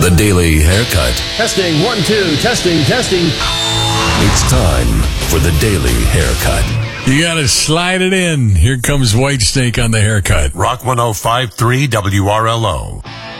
The Daily Haircut. Testing, 1, 2, testing. It's time for the Daily Haircut. You got to slide it in. Here comes Whitesnake on the haircut. Rock 105.3 WRLO.